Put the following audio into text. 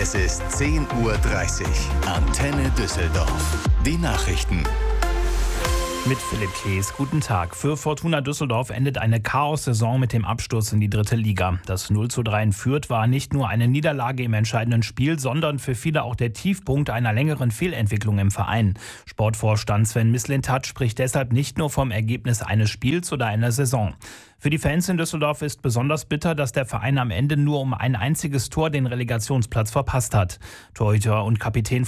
Es ist 10:30 Uhr. Antenne Düsseldorf. Die Nachrichten. Mit Philipp Klees, guten Tag. Für Fortuna Düsseldorf endet eine Chaos-Saison mit dem Absturz in die 3. Liga. Das 0:3 in Fürth war nicht nur eine Niederlage im entscheidenden Spiel, sondern für viele auch der Tiefpunkt einer längeren Fehlentwicklung im Verein. Sportvorstand Sven Mislintat spricht deshalb nicht nur vom Ergebnis eines Spiels oder einer Saison. Für die Fans in Düsseldorf ist besonders bitter, dass der Verein am Ende nur um ein einziges Tor den Relegationsplatz verpasst hat. Torhüter und Kapitän